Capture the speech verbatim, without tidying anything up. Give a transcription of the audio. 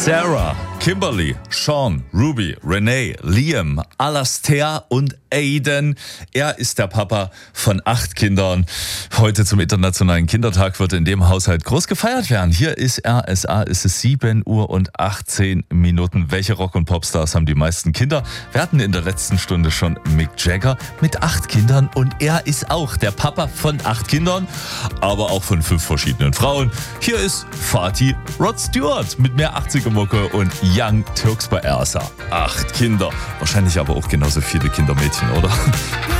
Sarah, Kimberly, Sean, Ruby, Renee, Liam, Alastair und Aiden. Er ist der Papa von acht Kindern. Heute zum Internationalen Kindertag wird in dem Haushalt groß gefeiert werden. Hier ist R S A, es ist sieben Uhr und achtzehn Minuten. Welche Rock- und Popstars haben die meisten Kinder? Wir hatten in der letzten Stunde schon Mick Jagger mit acht Kindern und er ist auch der Papa von acht Kindern, aber auch von fünf verschiedenen Frauen. Hier ist Fatih Rod Stewart mit mehr achtziger-Mucke und Young Turks bei R S A. Acht Kinder, wahrscheinlich aber auch genauso viele Kindermädchen, oder?